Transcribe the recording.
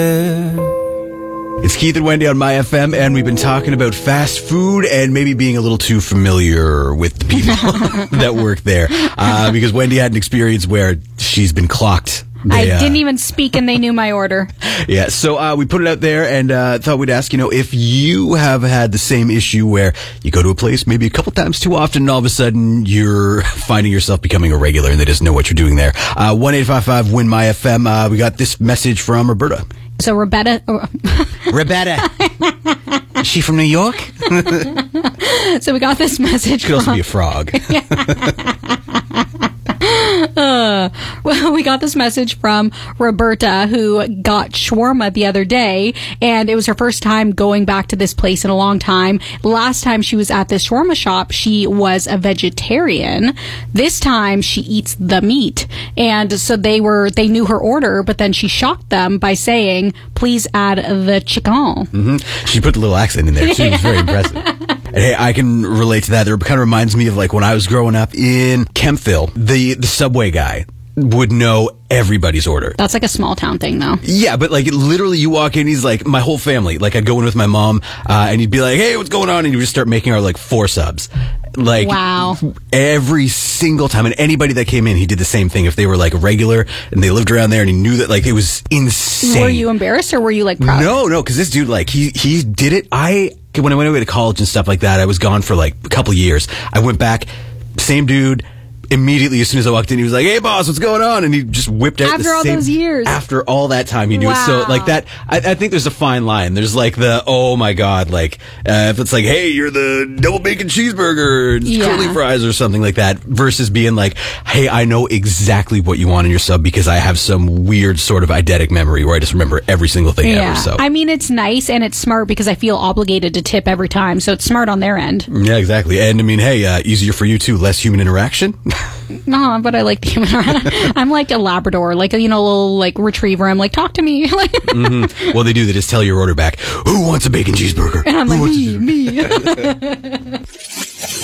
It's Keith and Wendy on My FM, and we've been talking about fast food and maybe being a little too familiar with the people that work there. Because Wendy had an experience where she's been clocked. I didn't even speak and they knew my order. Yeah, so we put it out there and thought we'd ask, if you have had the same issue where you go to a place maybe a couple times too often and all of a sudden you're finding yourself becoming a regular and they just know what you're doing there. 1-855-WIN-MY-FM. We got this message from Roberta. So Rebecca. Is she from New York? So we got this message. Could also be a frog. Well, we got this message from Roberta, who got shawarma the other day, and it was her first time going back to this place in a long time. Last time she was at this shawarma shop, she was a vegetarian. This time, she eats the meat. And so they knew her order, but then she shocked them by saying, please add the chicken. Mm-hmm. She put the little accent in there, too. It was very impressive. And hey, I can relate to that. It kind of reminds me of like when I was growing up in Kempville, the Subway guy would know everybody's order. That's like a small town thing, though. Yeah, but like literally you walk in, he's like, my whole family. Like I'd go in with my mom and he'd be like, hey, what's going on? And he'd just start making our like 4 subs. Like, wow. Every single time. And anybody that came in, he did the same thing. If they were like a regular and they lived around there and he knew that, like, it was insane. Were you embarrassed or were you like proud? No, because this dude, like, he did it. When I went away to college and stuff like that, I was gone for like a couple years. I went back, same dude. Immediately, as soon as I walked in, he was like, hey, boss, what's going on? And he just whipped out after all those years. After all that time, he knew it. So, like that, I think there's a fine line. There's like oh my God, like, if it's like, hey, you're the double bacon cheeseburger, curly fries or something like that, versus being like, hey, I know exactly what you want in your sub because I have some weird sort of eidetic memory where I just remember every single thing ever. So, I mean, it's nice and it's smart because I feel obligated to tip every time. So it's smart on their end. Yeah, exactly. And I mean, hey, easier for you too, less human interaction. No, but I like the human. I'm like a Labrador, like a little like retriever. I'm like, talk to me. Mm-hmm. Well, they do. They just tell your order back. Who wants a bacon cheeseburger? And I'm like, me.